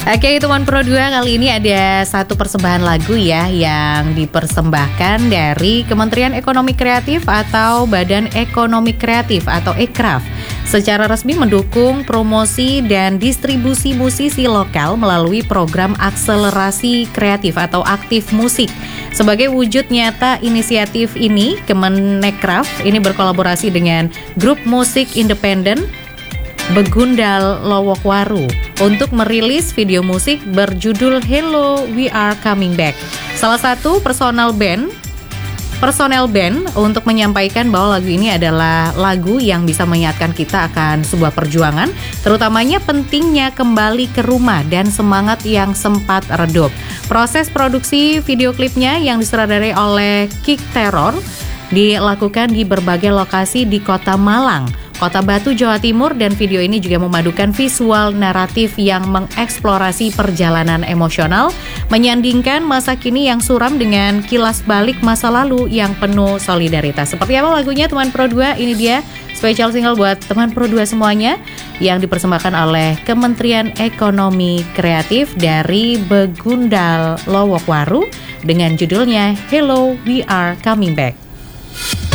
Oke, teman Pro 2, kali ini ada satu persembahan lagu ya yang dipersembahkan dari Kementerian Ekonomi Kreatif atau Badan Ekonomi Kreatif atau Ekraf. Secara resmi mendukung promosi dan distribusi musisi lokal melalui program akselerasi kreatif atau Aktif Musik. Sebagai wujud nyata inisiatif ini, Kemenekraf ini berkolaborasi dengan grup musik independen Begundal Lowokwaru untuk merilis video musik berjudul Hello We Are Coming Back. Salah satu personel band untuk menyampaikan bahwa lagu ini adalah lagu yang bisa mengingatkan kita akan sebuah perjuangan, terutamanya pentingnya kembali ke rumah dan semangat yang sempat redup. Proses produksi video klipnya yang disutradarai oleh Kick Terror dilakukan di berbagai lokasi di Kota Malang, Kota Batu, Jawa Timur, dan video ini juga memadukan visual naratif yang mengeksplorasi perjalanan emosional, menyandingkan masa kini yang suram dengan kilas balik masa lalu yang penuh solidaritas. Seperti apa lagunya teman Pro 2? Ini dia special single buat teman Pro 2 semuanya yang dipersembahkan oleh Kementerian Ekonomi Kreatif dari Begundal Lowokwaru dengan judulnya Hello We Are Coming Back.